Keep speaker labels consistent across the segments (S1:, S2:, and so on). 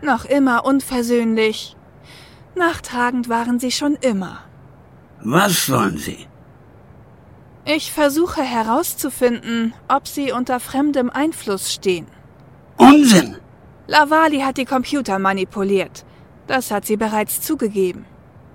S1: Noch immer unversöhnlich. Nachtragend waren sie schon immer.
S2: Was wollen Sie?
S1: Ich versuche herauszufinden, ob sie unter fremdem Einfluss stehen.
S2: Unsinn!
S1: Lavali hat die Computer manipuliert. Das hat sie bereits zugegeben.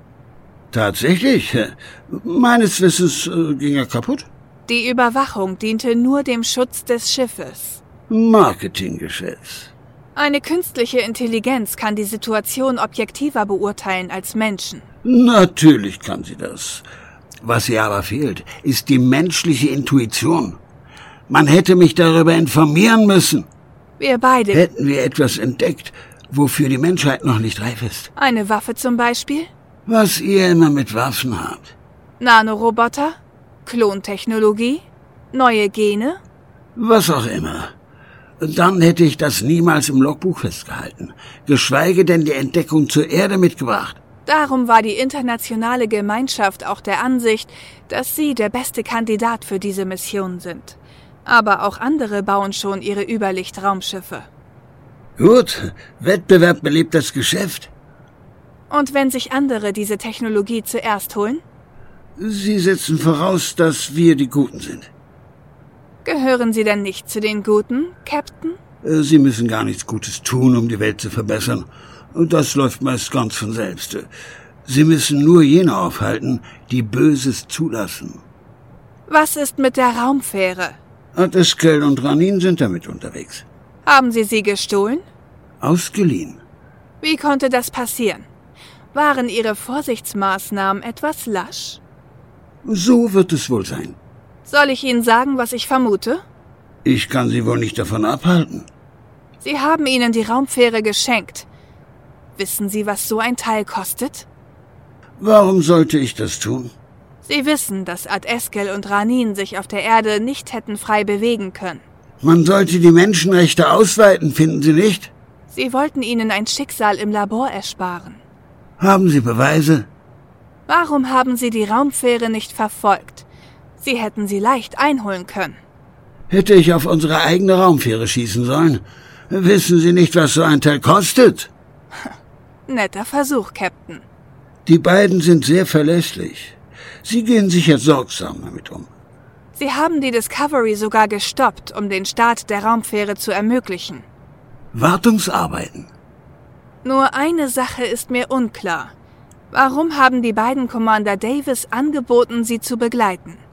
S2: Tatsächlich? Meines Wissens ging er kaputt?
S1: Die Überwachung diente nur dem Schutz des Schiffes.
S2: Marketinggeschäft.
S1: Eine künstliche Intelligenz kann die Situation objektiver beurteilen als Menschen.
S2: Natürlich kann sie das. Was ihr aber fehlt, ist die menschliche Intuition. Man hätte mich darüber informieren müssen.
S1: Wir beide.
S2: Hätten wir etwas entdeckt, wofür die Menschheit noch nicht reif ist.
S1: Eine Waffe zum Beispiel?
S2: Was ihr immer mit Waffen habt.
S1: Nanoroboter? Klontechnologie? Neue Gene?
S2: Was auch immer. Dann hätte ich das niemals im Logbuch festgehalten, geschweige denn die Entdeckung zur Erde mitgebracht.
S1: Darum war die internationale Gemeinschaft auch der Ansicht, dass Sie der beste Kandidat für diese Mission sind. Aber auch andere bauen schon ihre Überlichtraumschiffe.
S2: Gut, Wettbewerb belebt das Geschäft.
S1: Und wenn sich andere diese Technologie zuerst holen?
S2: Sie setzen voraus, dass wir die Guten sind.
S1: Gehören Sie denn nicht zu den Guten, Captain?
S2: Sie müssen gar nichts Gutes tun, um die Welt zu verbessern. Das läuft meist ganz von selbst. Sie müssen nur jene aufhalten, die Böses zulassen.
S1: Was ist mit der Raumfähre?
S2: Ateskel und Ranin sind damit unterwegs.
S1: Haben Sie sie gestohlen?
S2: Ausgeliehen.
S1: Wie konnte das passieren? Waren Ihre Vorsichtsmaßnahmen etwas lasch?
S2: So wird es wohl sein.
S1: Soll ich Ihnen sagen, was ich vermute?
S2: Ich kann Sie wohl nicht davon abhalten.
S1: Sie haben ihnen die Raumfähre geschenkt. Wissen Sie, was so ein Teil kostet?
S2: Warum sollte ich das tun?
S1: Sie wissen, dass Ateskel und Ranin sich auf der Erde nicht hätten frei bewegen können.
S2: Man sollte die Menschenrechte ausweiten, finden Sie nicht?
S1: Sie wollten ihnen ein Schicksal im Labor ersparen.
S2: Haben Sie Beweise?
S1: Warum haben Sie die Raumfähre nicht verfolgt? Sie hätten sie leicht einholen können.
S2: Hätte ich auf unsere eigene Raumfähre schießen sollen? Wissen Sie nicht, was so ein Teil kostet?
S1: Netter Versuch, Captain.
S2: Die beiden sind sehr verlässlich. Sie gehen sicher sorgsam damit um.
S1: Sie haben die Discovery sogar gestoppt, um den Start der Raumfähre zu ermöglichen.
S2: Wartungsarbeiten.
S1: Nur eine Sache ist mir unklar. Warum haben die beiden Commander Davis angeboten, sie zu begleiten?